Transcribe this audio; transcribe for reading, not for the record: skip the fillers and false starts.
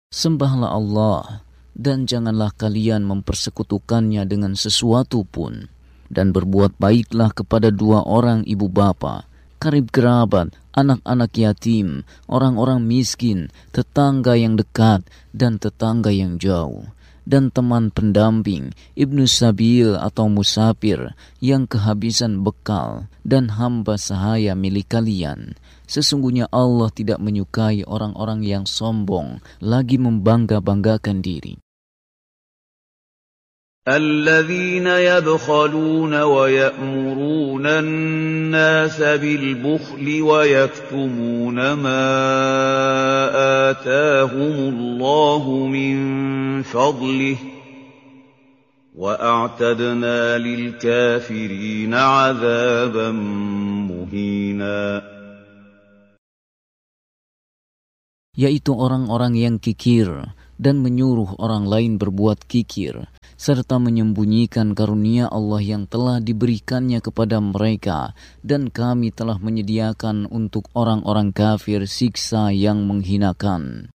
Sembahlah Allah, dan janganlah kalian mempersekutukannya dengan sesuatu pun. Dan berbuat baiklah kepada dua orang ibu bapa, karib kerabat, anak-anak yatim, orang-orang miskin, tetangga yang dekat, dan tetangga yang jauh. Dan teman pendamping, ibnu sabil atau musafir, yang kehabisan bekal, dan hamba sahaya milik kalian. Sesungguhnya Allah tidak menyukai orang-orang yang sombong, lagi membangga-banggakan diri. الذين يبخلون ويأمرون الناس بالبخل ويكتمون ما آتاهم الله من فضله وأعتدنا للكافرين عذابا مهينا. Yaitu orang-orang yang kikir dan menyuruh orang lain berbuat kikir, serta menyembunyikan karunia Allah yang telah diberikannya kepada mereka, dan kami telah menyediakan untuk orang-orang kafir siksa yang menghinakan.